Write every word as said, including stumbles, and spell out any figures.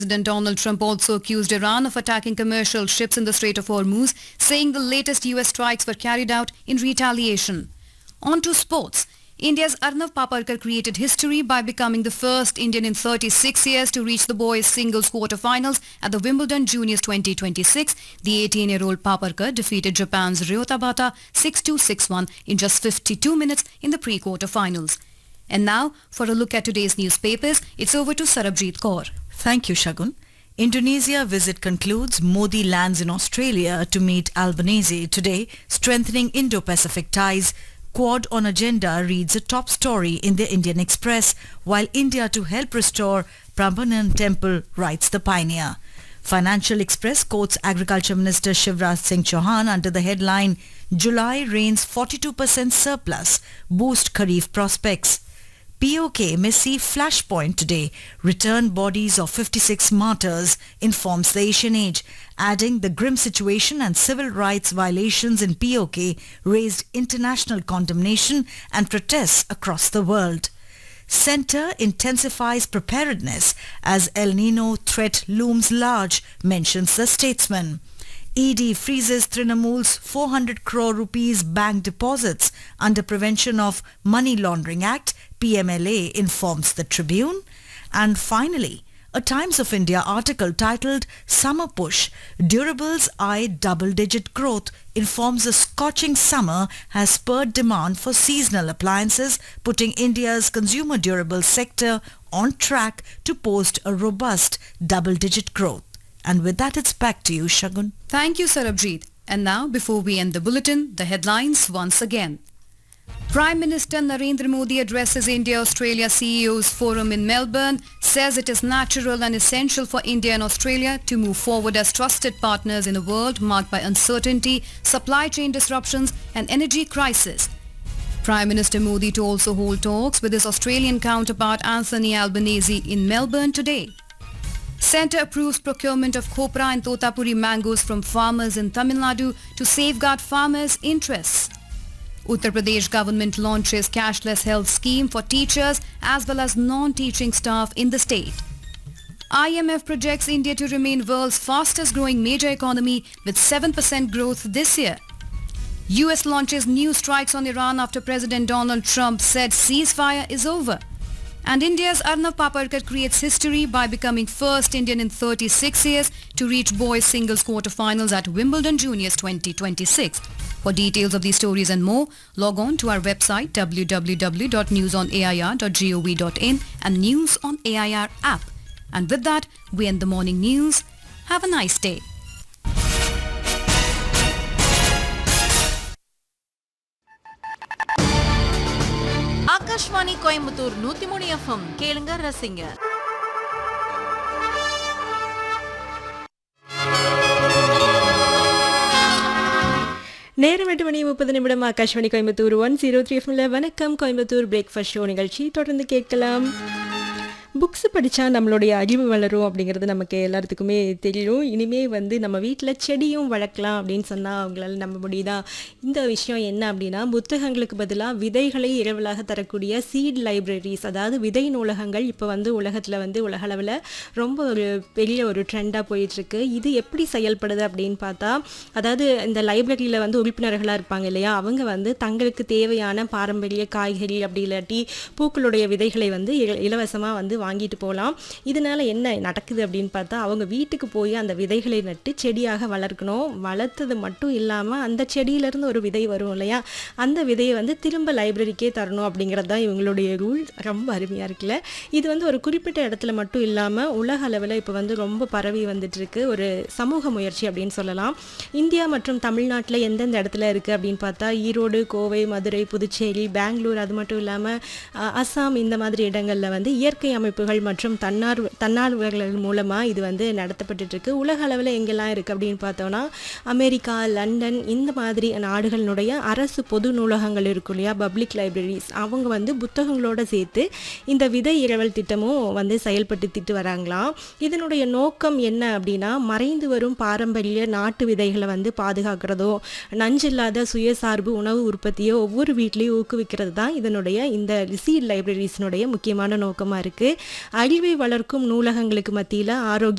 President Donald Trump also accused Iran of attacking commercial ships in the Strait of Hormuz, saying the latest U S strikes were carried out in retaliation. On to sports. India's Arnav Paparkar created history by becoming the first Indian in thirty-six years to reach the boys' singles quarterfinals at the Wimbledon Juniors twenty twenty-six. The eighteen-year-old Paparkar defeated Japan's Ryo Tabata six two six one in just fifty-two minutes in the pre-quarterfinals. And now, for a look at today's newspapers, it's over to Sarabjit Kaur. Thank you, Shagun. Indonesia visit concludes. Modi lands in Australia to meet Albanese today, strengthening Indo-Pacific ties. Quad on agenda reads a top story in the Indian Express, while India to help restore Prambanan Temple, writes the Pioneer. Financial Express quotes Agriculture Minister Shivraj Singh Chauhan under the headline, July rains forty-two percent surplus, boost Kharif prospects. P O K may see flashpoint today. Return bodies of fifty-six martyrs, informs the Asian Age, adding the grim situation and civil rights violations in P O K raised international condemnation and protests across the world. Centre intensifies preparedness as El Nino threat looms large, mentions the Statesman. E D freezes Trinamool's four hundred crore rupees bank deposits under Prevention of Money Laundering Act, P M L A, informs the Tribune. And finally, a Times of India article titled Summer Push, Durables Eye Double-Digit Growth, informs a scorching summer has spurred demand for seasonal appliances, putting India's consumer durables sector on track to post a robust double-digit growth. And with that, it's back to you, Shagun. Thank you, Sarabjit. And now, before we end the bulletin, the headlines once again. Prime Minister Narendra Modi addresses India-Australia C E Os Forum in Melbourne, says it is natural and essential for India and Australia to move forward as trusted partners in a world marked by uncertainty, supply chain disruptions and energy crisis. Prime Minister Modi to also hold talks with his Australian counterpart Anthony Albanese in Melbourne today. Centre approves procurement of copra and totapuri mangoes from farmers in Tamil Nadu to safeguard farmers' interests. Uttar Pradesh government launches cashless health scheme for teachers as well as non-teaching staff in the state. I M F projects India to remain world's fastest growing major economy with seven percent growth this year. U S launches new strikes on Iran after President Donald Trump said ceasefire is over. And India's Arnav Paparkar creates history by becoming first Indian in thirty-six years to reach boys singles quarterfinals at Wimbledon Juniors twenty twenty-six. For details of these stories and more, log on to our website w w w dot news on a i r dot gov dot in and News on A I R app. And with that, we end the morning news. Have a nice day. Akashvani Coimbatore நூத்தி மூணு FM கேளுங்க ரசிங்க. நேரம் எட்டு மணி முப்பது நிமிடம். Akashvani Coimbatore one zero three எஃப்எம்ல வணக்கம் கோயம்புத்தூர் பிரேக்ஃபாஸ்ட் ஷோ நிகழ்ச்சி தொடர்ந்து கேட்கலாம். புக்ஸ் படித்தா நம்மளுடைய அறிவு வளரும் அப்படிங்கிறது நமக்கு எல்லாத்துக்குமே தெரியும். இனிமேல் வந்து நம்ம வீட்டில் செடியும் வளர்க்கலாம் அப்படின்னு சொன்னால் அவங்களால நம்ப முடியுதா? இந்த விஷயம் என்ன அப்படின்னா, புத்தகங்களுக்கு பதிலாக விதைகளை இரவலாக தரக்கூடிய சீட் லைப்ரரிஸ், அதாவது விதை நூலகங்கள் இப்போ வந்து உலகத்தில் வந்து உலகளவில் ரொம்ப ஒரு பெரிய ஒரு ட்ரெண்டாக போயிட்டுருக்கு. இது எப்படி செயல்படுது அப்படின்னு பார்த்தா, அதாவது இந்த லைப்ரரியில் வந்து உறுப்பினர்களாக இருப்பாங்க இல்லையா, அவங்க வந்து தங்களுக்கு தேவையான பாரம்பரிய காய்கறி அப்படி இல்லாட்டி பூக்களுடைய விதைகளை வந்து இலவசமாக வந்து வாங்கிட்டு போகலாம். இதனால் என்ன நடக்குது அப்படின்னு பார்த்தா, அவங்க வீட்டுக்கு போய் அந்த விதைகளை நட்டு செடியாக வளர்க்கணும். வளர்த்தது மட்டும் இல்லாமல் அந்த செடியிலேருந்து ஒரு விதை வரும் இல்லையா, அந்த விதையை வந்து திரும்ப லைப்ரரிக்கே தரணும் அப்படிங்கிறது தான் இவங்களுடைய ரூல். ரொம்ப அருமையாக இருக்குல்ல. இது வந்து ஒரு குறிப்பிட்ட இடத்துல மட்டும் இல்லாமல் உலக அளவில் இப்போ வந்து ரொம்ப பரவி வந்துட்டுருக்கு ஒரு சமூக முயற்சி அப்படின்னு சொல்லலாம். இந்தியா மற்றும் தமிழ்நாட்டில் எந்தெந்த இடத்துல இருக்குது அப்படின்னு பார்த்தா, ஈரோடு, கோவை, மதுரை, புதுச்சேரி, பெங்களூர், அது மட்டும் இல்லாமல் அஸ்ஸாம், இந்த மாதிரி இடங்களில் வந்து இயற்கை அமைப்புகள் மற்றும் தன்னார்வ தன்னார்வலர்கள் மூலமாக இது வந்து நடத்தப்பட்டுருக்கு. உலக அளவில் எங்கெல்லாம் இருக்குது அப்படின்னு பார்த்தோன்னா, அமெரிக்கா, லண்டன், இந்த மாதிரி நாடுகளினுடைய அரசு பொது நூலகங்கள் இருக்கும் இல்லையா, பப்ளிக் லைப்ரரிஸ், அவங்க வந்து புத்தகங்களோடு சேர்த்து இந்த விதை இரவல் திட்டமும் வந்து செயல்படுத்திட்டு வராங்களாம். இதனுடைய நோக்கம் என்ன அப்படின்னா, மறைந்து வரும் பாரம்பரிய நாட்டு விதைகளை வந்து பாதுகாக்கிறதோ, நஞ்சில்லாத சுயசார்பு உணவு உற்பத்தியோ ஒவ்வொரு வீட்லேயும் ஊக்குவிக்கிறது தான் இதனுடைய இந்த சீட் லைப்ரரிஸினுடைய முக்கியமான நோக்கமாக இருக்குது. அறிவை வளர்க்கும் நூலகங்களுக்கு மத்தியில் ஆரோக்கிய